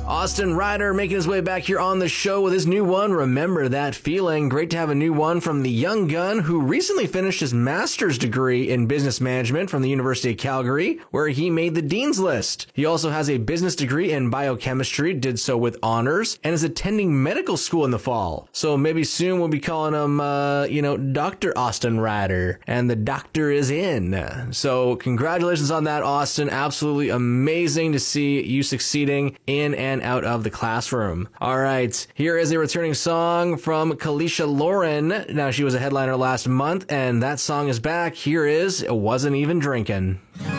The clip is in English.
Austin Ryder making his way back here on the show with his new one, Remember That Feeling. Great to have a new one from the young gun who recently finished his master's degree in business management from the University of Calgary, where he made the Dean's List. He also has a business degree in biochemistry, did so with honors, and is attending medical school in the fall. So maybe soon we'll be calling him, Dr. Austin Ryder, and the doctor is in. So congratulations on that, Austin. Absolutely amazing to see you succeeding in and out of the classroom. All right, here is a returning song from Kalisha Lauren. Now, she was a headliner last month, and that song is back. Here is It Wasn't Even Drinking.